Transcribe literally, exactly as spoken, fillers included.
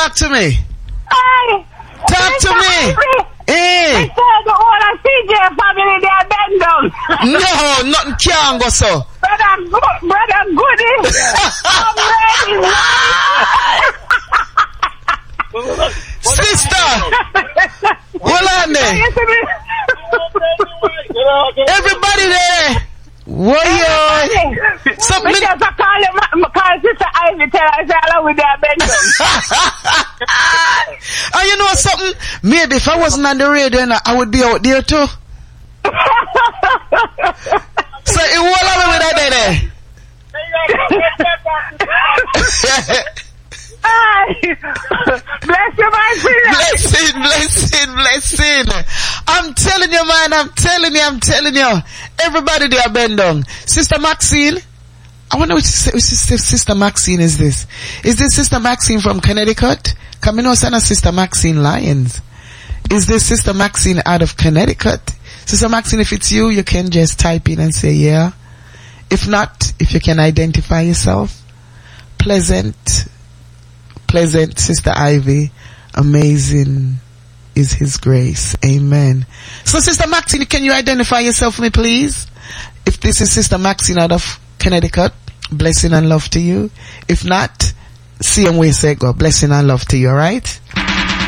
talk to me. Hey. Talk to me. Hey. They said the whole C J family, they are bend down. No, nothing can go so. Brother, good, brother, goody. I'm ready. Sister. Hold on there. Everybody there. What you? Something. Because I call him, call Sister Ivy, tell her, I say, hello with their bend down. And you know something? Maybe if I wasn't on the radio, I would be out there too. So it won't allow me with that there. Bless you, my friend. Blessing, blessing, blessing. I'm telling you, man, I'm telling you, I'm telling you. Everybody there bend down. Sister Maxine, I wonder which, which Sister Maxine is this. Is this Sister Maxine from Connecticut? Come in, send us Sister Maxine Lyons. Is this Sister Maxine out of Connecticut? Sister Maxine, if it's you, you can just type in and say yeah. If not, if you can identify yourself. Pleasant, pleasant Sister Ivy. Amazing is His grace. Amen. So Sister Maxine, can you identify yourself for me, please? If this is Sister Maxine out of Connecticut, blessing and love to you. If not, same way say God, blessing and love to you, alright?